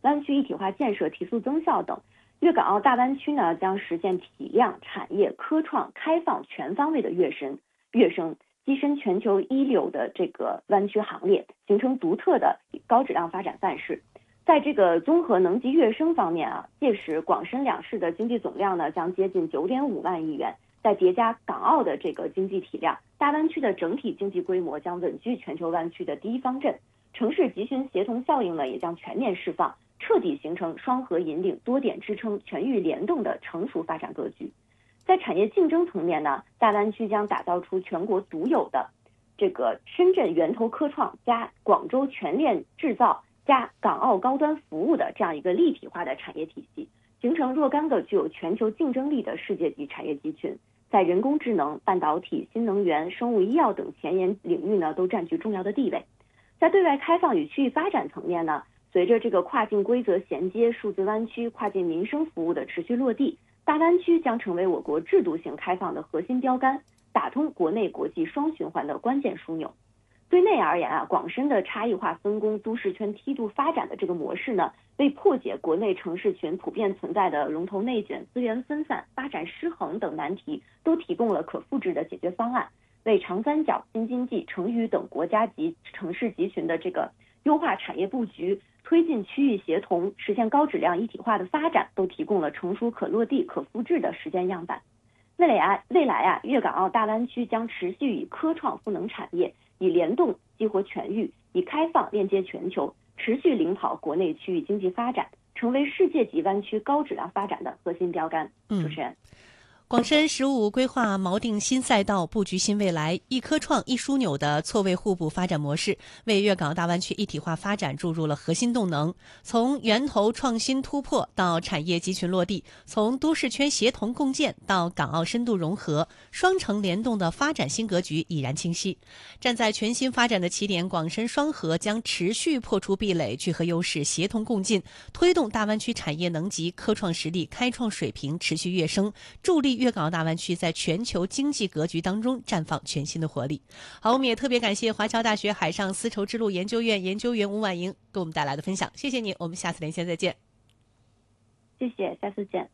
湾区一体化建设提速增效等，粤港澳大湾区呢将实现体量、产业、科创、开放全方位的跃升，跻身全球一流的这个湾区行列，形成独特的高质量发展范式。在这个综合能级跃升方面啊，届时广深两市的经济总量呢将接近9.5万亿元，再叠加港澳的这个经济体量，大湾区的整体经济规模将稳居全球湾区的第一方阵，城市集群协同效应呢也将全面释放，彻底形成双核引领、多点支撑、全域联动的成熟发展格局。在产业竞争层面呢，大湾区将打造出全国独有的这个深圳源头科创加广州全链制造加港澳高端服务的这样一个立体化的产业体系，形成若干个具有全球竞争力的世界级产业集群，在人工智能、半导体、新能源、生物医药等前沿领域呢都占据重要的地位。在对外开放与区域发展层面呢，随着这个跨境规则衔接、数字湾区、跨境民生服务的持续落地，大湾区将成为我国制度性开放的核心标杆，打通国内国际双循环的关键枢纽。对内而言啊，广深的差异化分工、都市圈梯度发展的这个模式呢，为破解国内城市群普遍存在的龙头内卷、资源分散、发展失衡等难题，都提供了可复制的解决方案，为长三角、京津冀、成渝等国家级城市集群的这个优化产业布局、推进区域协同、实现高质量一体化的发展，都提供了成熟可落地、可复制的实践样板。未来啊，粤港澳大湾区将持续以科创赋能产业，以联动激活全域，以开放链接全球，持续领跑国内区域经济发展，成为世界级湾区高质量发展的核心标杆。主持人。 广深15规划锚定新赛道，布局新未来，一科创一枢纽的错位互补发展模式，为粤港澳大湾区一体化发展注入了核心动能。从源头创新突破到产业集群落地，从都市圈协同共建到港澳深度融合，双城联动的发展新格局已然清晰。站在全新发展的起点，广深双核将持续破除壁垒，聚合优势，协同共进，推动大湾区产业能级、科创实力、开创水平持续跃升，助力粤港澳大湾区在全球经济格局当中绽放全新的活力。好，我们也特别感谢华侨大学海上丝绸之路研究院研究员吴婉莹给我们带来的分享，谢谢你，我们下次连线再见。 谢谢，下次见。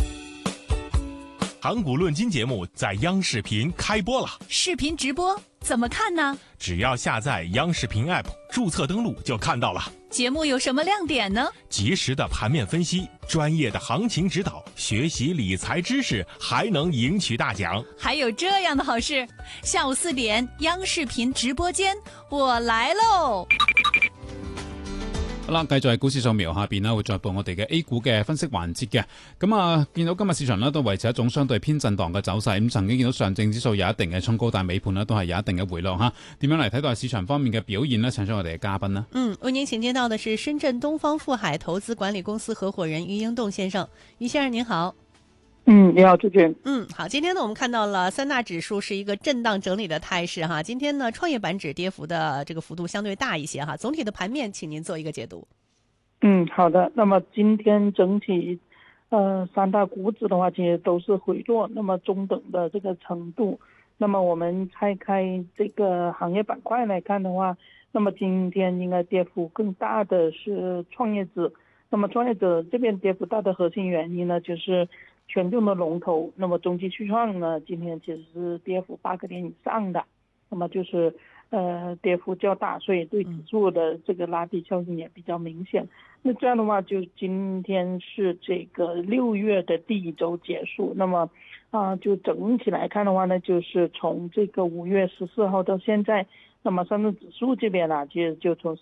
盘古论金节目在央视频开播了， 视频直播怎么看呢？ 只要下载央视频 App， 注册登录就看到了。 节目有什么亮点呢？ 及时的盘面分析，专业的行情指导，学习理财知识，还能赢取大奖。 还有这样的好事，下午4点，央视频直播間，我來咯！ 好啦，繼續喺股市掃描下邊啦，會再報我哋嘅 A 股嘅分析環節嘅。咁啊，見到今日市場呢都維持一種相對偏震盪嘅走勢。咁曾經見到上證指數有一定嘅衝高，但尾盤呢都係有一定嘅回落嚇。點樣嚟睇到市場方面嘅表現呢？請出我哋嘅嘉賓啦。 為您請見到的是深圳東方富海投資管理公司合夥人余英棟先生。余先生您好。 你好，主持人。 好，今天呢我们看到了三大指数是一个震荡整理的态势哈。今天呢创业板指跌幅的这个幅度相对大一些哈。总体的盘面请您做一个解读。 好的。那么今天整体三大股指的话其实都是回落，那么中等的这个程度。那么我们拆开这个行业板块来看的话，那么今天应该跌幅更大的是创业指。那么创业者这边跌幅大的核心原因呢，就是权重的龙头，那么中期续创呢，今天其实是跌幅8个点以上的，那么就是跌幅较大，所以对指数的这个拉低效应也比较明显。那这样的话，就今天是这个6月的第一周结束，那么就整体来看的话呢，就是从这个5月14号到现在。那么上证指数这边呢，其实就从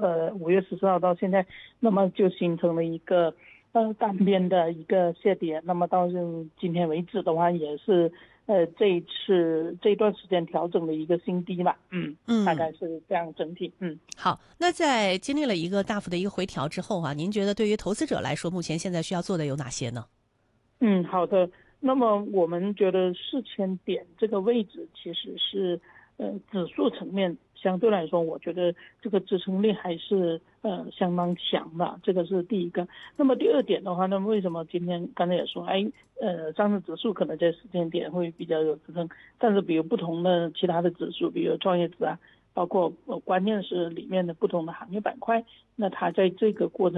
5月14号到现在，那么就形成了一个单边的一个下跌。那么到今天为止的话，也是这段时间调整的一个新低吧。大概是这样整体。 好，那在经历了一个大幅的一个回调之后您觉得对于投资者来说，目前现在需要做的有哪些呢？ 好的。那么我们觉得4000点这个位置其实是指数层面相对来说，我觉得这个支撑力还是相当强的，这个是第一个。那么第二点的话呢，为什么今天刚才也说，上证指数可能在4000点会比较有支撑，但是比如不同的其他的指数，比如创业指包括关键是里面的不同的行业板块，那它在这个过程